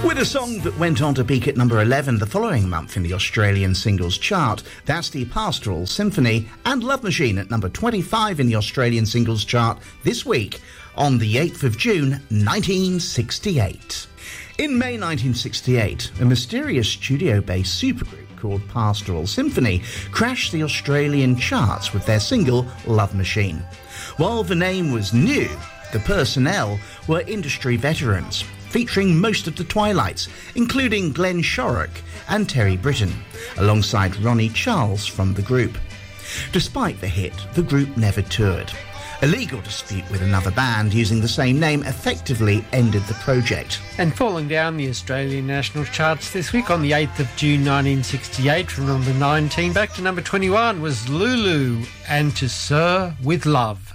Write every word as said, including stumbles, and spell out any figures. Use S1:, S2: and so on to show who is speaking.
S1: With a song that went on to peak at number eleven the following month in the Australian singles chart, that's the Pastoral Symphony and Love Machine at number twenty-five in the Australian singles chart this week on the eighth of June nineteen sixty-eight. In May nineteen sixty-eight, a mysterious studio-based supergroup called Pastoral Symphony crashed the Australian charts with their single Love Machine. While the name was new, the personnel were industry veterans, featuring most of the Twilights, including Glenn Shorrock and Terry Britton, alongside Ronnie Charles from the group. Despite the hit, the group never toured. A legal dispute with another band using the same name effectively ended the project.
S2: And falling down the Australian national charts this week on the eighth of June nineteen sixty-eight from number nineteen back to number twenty-one was Lulu and To Sir With Love.